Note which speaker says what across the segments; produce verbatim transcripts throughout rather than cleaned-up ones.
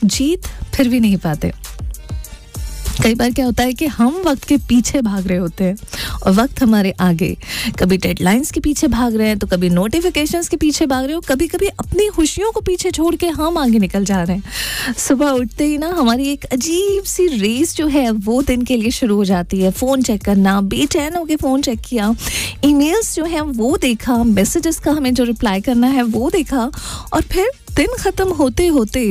Speaker 1: जीत फिर भी नहीं पाते। कई बार क्या होता है कि हम वक्त के पीछे भाग रहे होते हैं और वक्त हमारे आगे, कभी डेडलाइंस के पीछे भाग रहे हैं तो कभी नोटिफिकेशंस के पीछे भाग रहे हो, कभी कभी अपनी खुशियों को पीछे छोड़ के हम आगे निकल जा रहे हैं। सुबह उठते ही ना हमारी एक अजीब सी रेस जो है वो दिन के लिए शुरू हो जाती है। फ़ोन चेक करना, बेचैन होकर फ़ोन चेक किया, ईमेल्स जो हैं वो देखा, मैसेजेस का हमें जो रिप्लाई करना है वो देखा, और फिर दिन ख़त्म होते होते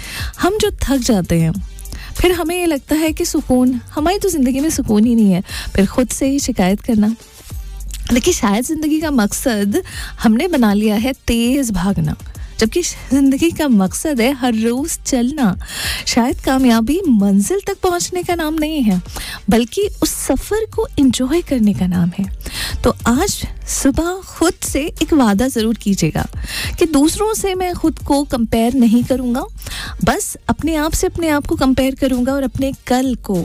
Speaker 1: हम जो थक जाते हैं, फिर हमें ये लगता है कि सुकून, हमारी तो ज़िंदगी में सुकून ही नहीं है। फिर खुद से ही शिकायत करना। देखिए, शायद ज़िंदगी का मकसद हमने बना लिया है तेज़ भागना, जबकि ज़िंदगी का मकसद है हर रोज़ चलना। शायद कामयाबी मंजिल तक पहुंचने का नाम नहीं है, बल्कि उस सफ़र को एंजॉय करने का नाम है। तो आज सुबह खुद से एक वादा ज़रूर कीजिएगा कि दूसरों से मैं खुद को कंपेयर नहीं करूँगा, बस अपने आप से अपने आप को कंपेयर करूँगा और अपने कल को,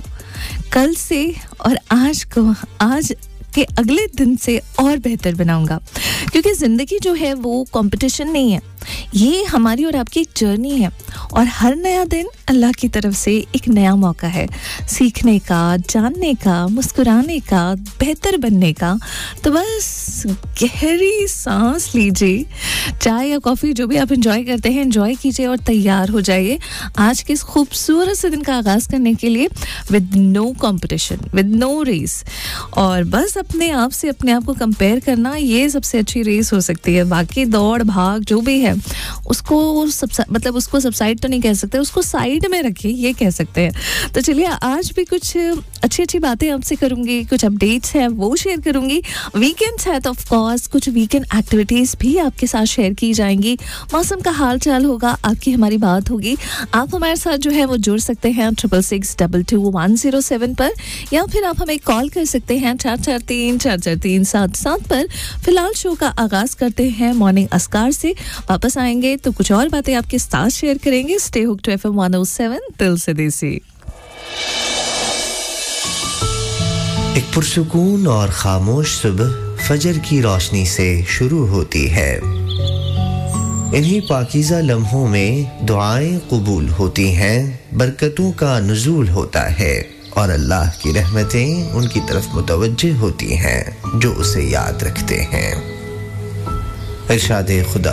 Speaker 1: कल से और आज को, आज के अगले दिन से और बेहतर बनाऊंगा। क्योंकि ज़िंदगी जो है वो कंपटीशन नहीं है, ये हमारी और आपकी एक जर्नी है, और हर नया दिन अल्लाह की तरफ से एक नया मौका है सीखने का, जानने का, मुस्कुराने का, बेहतर बनने का। तो बस गहरी सांस लीजिए, चाय या कॉफ़ी जो भी आप एंजॉय करते हैं एंजॉय कीजिए और तैयार हो जाइए आज के इस खूबसूरत से दिन का आगाज़ करने के लिए with no competition, with no race. और बस अपने आप से अपने आप को कंपेयर करना, ये सबसे अच्छी रेस हो सकती है। बाकी दौड़ भाग जो भी है उसको सब, मतलब उसको सबसाइड तो नहीं कह सकते, उसको साइड में रखिए, ये कह सकते हैं। तो चलिए, आज भी कुछ अच्छी अच्छी बातें आपसे करूंगी, कुछ अपडेट्स हैं वो शेयर करूंगी। वीकेंड्स है तो ऑफ कोर्स कुछ वीकेंड एक्टिविटीज़ भी आपके साथ शेयर की जाएंगी। मौसम का हाल चाल होगा, आपकी हमारी बात होगी। आप हमारे साथ जो है वो जुड़ सकते हैं triple six double two one zero seven पर, या फिर आप हमें कॉल कर सकते हैं चार चार तीन चार चार तीन सात सात पर। फिलहाल शो का आगाज़ करते हैं मॉर्निंग अस्कार से। वापस आएंगे तो कुछ और बातें आपके साथ शेयर करेंगे। Stay hooked to FM one O seven, दिल से देसी।
Speaker 2: एक पुरसुकून और खामोश सुबह फजर की रोशनी से शुरू होती है। इन्हीं पाकीज़ा लम्हों में दुआएं कबूल होती हैं, बरकतों का नुज़ूल होता है और अल्लाह की रहमतें उनकी तरफ मुतवज्जे होती हैं जो उसे याद रखते हैं। इरशाद खुदा